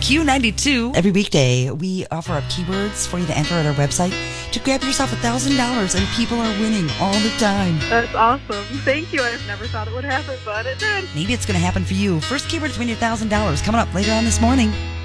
Q92. Every weekday, we offer up keywords for you to enter at our website to grab yourself $1,000, and people are winning all the time. That's awesome. Thank you. I've never thought it would happen, but it did. Maybe it's going to happen for you. First keyword to win your $1,000 coming up later on this morning.